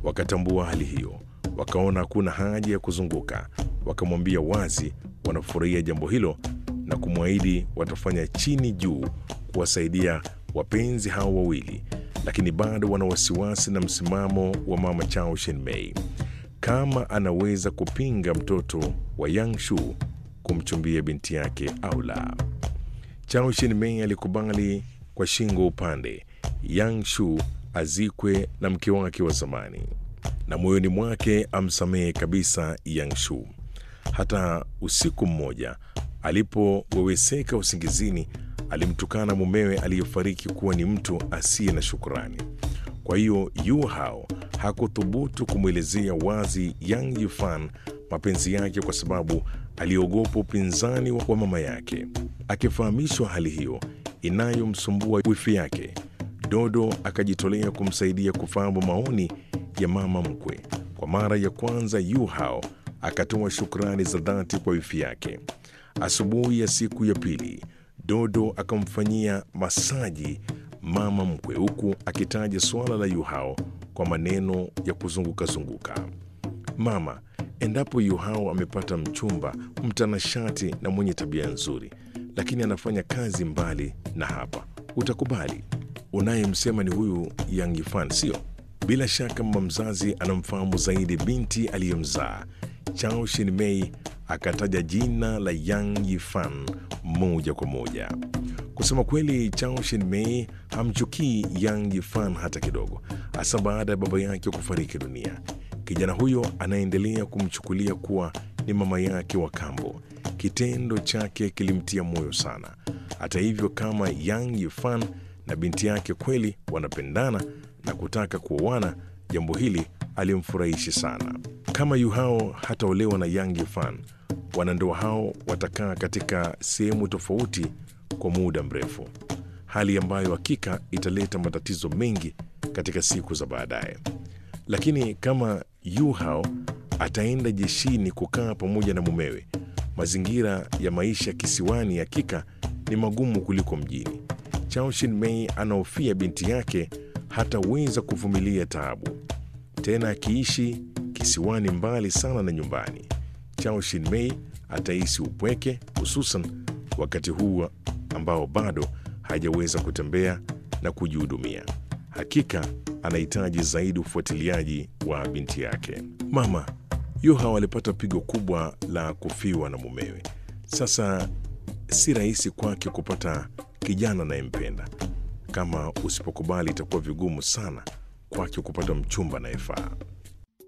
wakatambua hali hiyo, wakaona hakuna haja ya kuzunguka, wakamwambia wazi wanafurahia jambo hilo na kumwahidi watafanya chini juu kuwasaidia wapenzi hao wawili, lakini bado wana wasiwasi na msimamo wa mama Chao Shin-mei, kama anaweza kupinga mtoto wa Yang Shu kumchumbia binti yake au la. Chao Shin-mei alikubali kwa shingo upande Yang Shu azikwe na mke wake wa zamani, na moyoni mwake amsamehe kabisa Yang Shu. Hata usiku mmoja alipoweweseka usingizini, alimtukana mumewe aliyefariki kuwa ni mtu asiye na shukrani. Kwa hiyo Yu Hao hakuthubutu kumwelezea wazi Yang Yifan mapenzi yake kwa sababu aliogopa upinzani wa mama yake. Akifahamishwa hali hiyo inayomsumbua wifi yake, Dodo akajitolea kumsaidia kufahamu maoni ya mama mkwe. Kwa mara ya kwanza Yu Hao akatoa shukrani za dhati kwa wifi yake. Asubuhi ya siku ya pili, Dodo akamfanyia masaji mama mkwe, huku akitaja suala la Yu Hao kwa maneno ya kuzunguka-zunguka. Mama, endapo Yu Hao amepata mchumba mtanashati na mwenye tabia nzuri, lakini anafanya kazi mbali na hapa, utakubali? Unayemsema ni huyu Yang Yifan, sio? Bila shaka mama mzazi anamfahamu zaidi binti aliyemzaa. Chao Shin-mei akataja jina la Yang Yifan moja kwa moja. Kusema kweli, Chao Shin-mei hamchukii Yang Yifan hata kidogo, hasa baada ya baba yake kufariki dunia. Kijana huyo anaendelea kumchukulia kuwa ni mama yake wa kambo. Kitendo chake kilimtia moyo sana. Hata hivyo, kama Yang Yifan na binti yake kweli wanapendana na kutaka kuoana, jambo hili alimfurahishi sana. Kama Yu Hao hataolewa na Yang Yifan, wanandoa hao watakaa katika sehemu tofauti kwa muda mrefu, hali ambayo hakika italeta matatizo mengi katika siku za baadaye. Lakini kama Yu Hao ataenda jeshini kukaa pamoja na mumewe, mazingira ya maisha kisiwani hakika ni magumu kuliko mjini. Chao Shin-mei anahofia binti yake hataweza kuvumilia taabu tena akiishi kisiwani mbali sana na nyumbani. Chao Shin-mei atahisi upweke, hususan wakati huu ambao bado hajaweza kutembea na kujihudumia. Hakika anahitaji zaidi ufuatiliaji wa binti yake. Mama, Yu Hao alipata pigo kubwa la kufiwa na mumewe. Sasa si rahisi kwake kupata kijana anayempenda. Kama usipokubali, itakuwa vigumu sana kwake kupata mchumba anayefaa.